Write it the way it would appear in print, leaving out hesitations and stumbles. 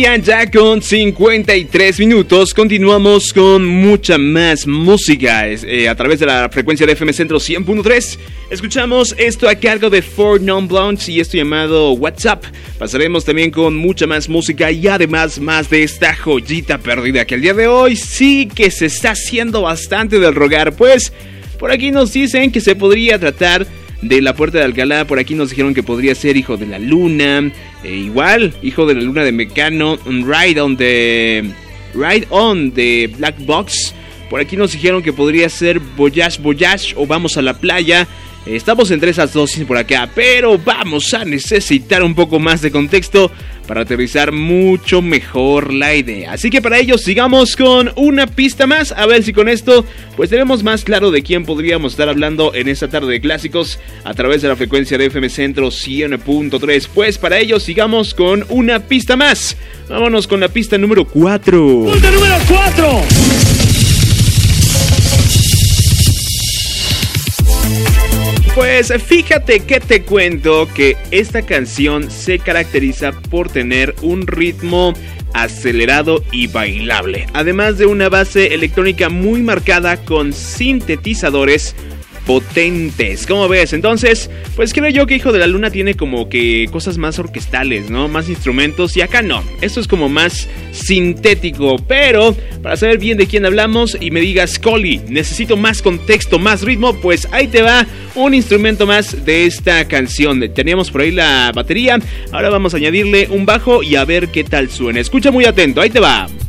Ya con 53 minutos continuamos con mucha más música a través de la frecuencia de FM Centro 100.3. Escuchamos esto a cargo de Four Non Blondes y esto llamado WhatsApp. Pasaremos también con mucha más música y además más de esta joyita perdida que el día de hoy sí que se está haciendo bastante del rogar. Pues por aquí nos dicen que se podría tratar de La Puerta de Alcalá. Por aquí nos dijeron que podría ser Hijo de la Luna. Igual, Hijo de la Luna de Mecano. Ride On de Black Box. Por aquí nos dijeron que podría ser Voyage Voyage o Vamos a la Playa. Estamos entre esas dos por acá, pero vamos a necesitar un poco más de contexto para aterrizar mucho mejor la idea. Así que para ello sigamos con una pista más, a ver si con esto pues tenemos más claro de quién podríamos estar hablando en esta tarde de clásicos a través de la frecuencia de FM Centro 100.3. Pues para ello sigamos con una pista más. Vámonos con la pista número 4. ¡Punto número 4! Pues fíjate que te cuento que esta canción se caracteriza por tener un ritmo acelerado y bailable, además de una base electrónica muy marcada con sintetizadores potentes. ¿Cómo ves? Entonces, pues creo yo que Hijo de la Luna tiene como que cosas más orquestales, ¿no? Más instrumentos, y acá no. Esto es como más sintético, pero para saber bien de quién hablamos y me digas, Coli, necesito más contexto, más ritmo, pues ahí te va un instrumento más de esta canción. Teníamos por ahí la batería, ahora vamos a añadirle un bajo y a ver qué tal suena. Escucha muy atento, ahí te va.